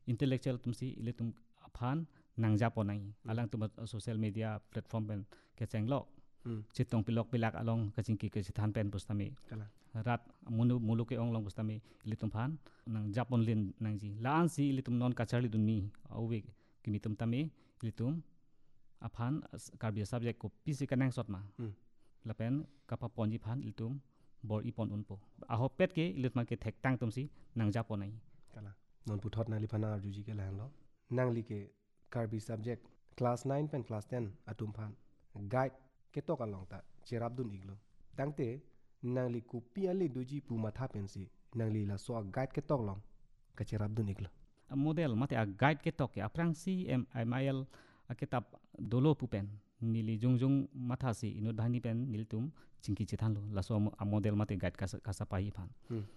intellectual tumsi ile tum aphan nangja ponai alang tum social media platform pen ke chenglok chitong pilok pilak along kachingki ke than pen bustami rat mulu ke ong long bustami ile tum phan nang japon lin nangji lan si ile tum non kachari dunmi awe kimi tum tami ile tum aphan karbi subject ko pisi kanang sotma lapen kapa ponji phan ile tum bor ipon unpo aho pet ke ile tum ke thek tang tum si nang japonai kala non puthot na lipana arjuji ke lang lo nang li ke karbi subject class 9 pen class 10 atum phan guide ke tok along ta cherabdun iglo tangte nang li ku piali doji pu matha pen si nang li la so guide ke tok long ka cherabdun iglo model mate a guide ke tok ya prang si mil a kitab dolo pupen nili jungjung matha si inut bhani pen niltum chingki chithan lo la so a model mate guide ka sa pai phan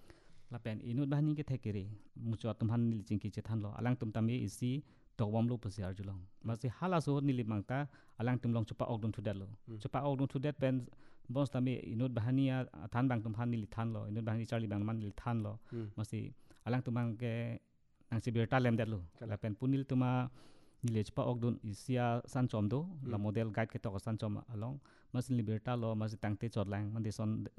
lapen inut bhani ke thekere mucho tumhan nil chingki chithan lo alang tum tami isi tawam lo pasi arjulong masi hala so nili mangta alang tum long chupa ogdun thudat lo chupa ogdun thudat pen bons tami inut bhani ya than bang tum phan nili than lo inut bhani charli bang man nili than lo masi alang tum bang ke nang si berta lem dat lo lapen punil tuma nile chupa ogdun isia san chom do la model guide ke tok san chom along masi liberta lo masi tangte chotlang mande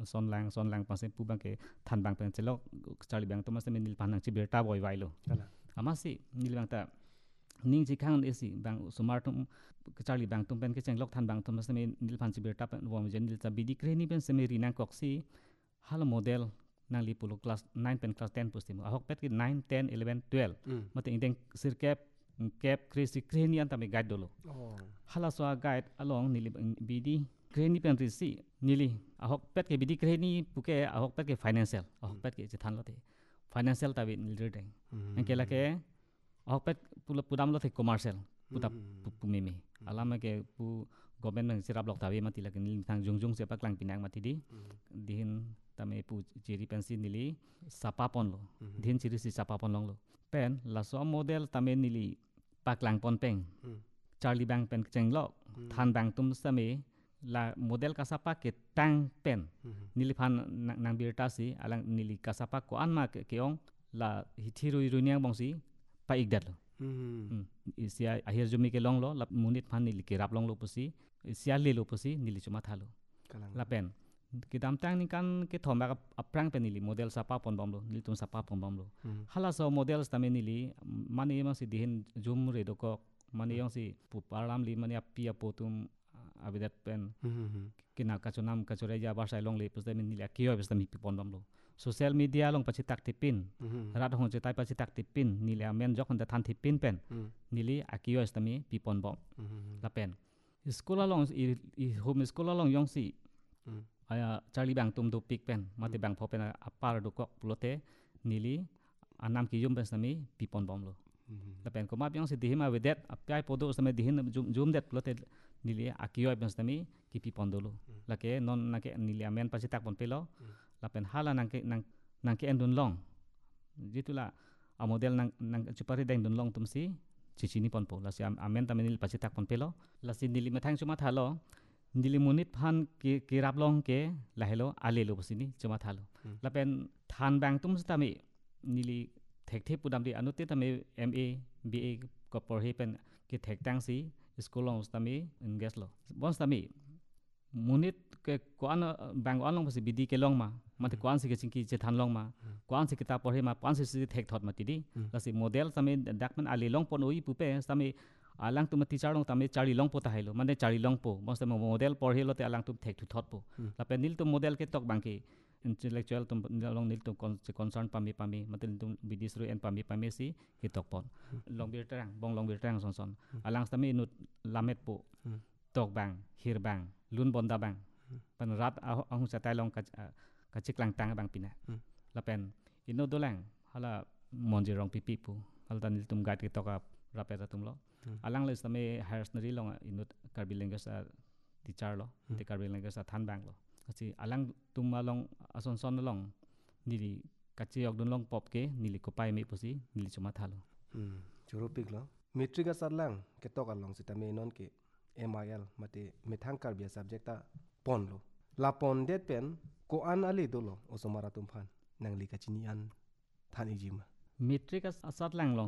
son lang pase pu bang ke than bang pen chelo charli bang to masi nil pan nang si berta boy vai lo amasi nil bang ta ning ji khang esi bang sumar tum charli bang tum pen ke chenglok than bang tum masi nil pan si berta pen wom jen nil ta bidi kreni pen se meri nang koksi hal model nang li pulo class 9 pen class 10 postimo ahok pet ki 9 10 11 12 mate indeng sirkep cap kreni antame guide dolo hala so guide along nili bidi kreni pen risi nili ahok pet ke bidi kreni puke ahok pet ke financial ahok pet ke than lote financial tabi nil redeng engkela ke ahok pet pudam lo the commercial puta pumeme alama ke pu government nang sirap lok tabi mati la nil thang jungjung se paklang pinang mati di dihin tame pu chiri pensi nili sapapon lo din chiri si sapapon long lo pen la so model tame nili paklang pon peng charli bang pen chenglo than bang tum same la model kasapa ke tang pen nili phan nang birta si alang nili kasapa ko anma ke ong la hithiru iruniang bongsi pa igdat lo isia ahir jumi ke long lo la munit phan nili ke rap long lo pusi isia le lo pusi nili chuma thalo la pen kidam tang ni kan ke thomba aprang penili model sapa pon bom lo nil tum sapa pon bom lo hala so models tame nili mani ma si dihin jum re do ko mani yong si pu param li mani apia potum abidat pen kina kachunam kachureja barsai long le pusde min nili akio bes tami pon bom lo social media long pachi tak tipin rat hong chetai pachi tak tipin nili amen jok honda than tipin pen nili akio bes tami pipon bom la pen skola long i home skola long yong si aya charli bang tum do pik pen mate bang pho pen apar do kok plote nili anam ki yum besami pipon bom lo la pen ko ma byong si dihima vedet apyai podo same dihin jum det plote nili akio besami ki pipon do lo la ke non na ke nili amen pasi tak pon pelo la pen hala nang ke endun long jitula a model nang chupari deng dun long tum si chichini pon po la si amen tamen nili pasi tak pon pelo la si nili mathang chuma thalo nili munit phan ki rap long ke la helo ale lo busini chuma thalo la pen than bang tum stami nili thek the pudam di anutte tame ma ba ko porhe pen ki thek tang si school long stami engage lo bon stami munit ke kwan bang on long pasi bidi ke long ma mate kwan si ke chingki che than long ma kwan si kitab porhe ma kwan si thek thot ma ti di la si model tame dakman ale long pon oi pupe stami alang tum teacher long tame chari long po ta hailo mane chari long po mos model porhe lo te alang tum thek thu thot po la pen nil tum model ke tok bang ki intellectual tum long nil tum concern pami mate tum bidisru en pami si ki tok pon long bir trang bong long bir trang son alang tame nut lamet po tok bang hir bang lun bonda bang pan rat ahung satai long ka chiklang tang bang pina la pen ino dolang hala monji rong pipi pu hal tan nil tum guide ki tok rapeta tum lo alang le stame higher secondary long inut karbi language teacher lo te karbi language than bang lo asi alang tum long ason son long nili kachi yok dun long pop ke nili kopai me pusi nili chuma thalo churupik lo metric asarlang ke tok along sitame non ke mil mate methang karbi subject ta pon lo la pon det pen ko an ale dolo osomara tum phan nangli kachini an thani jima metric asat lang long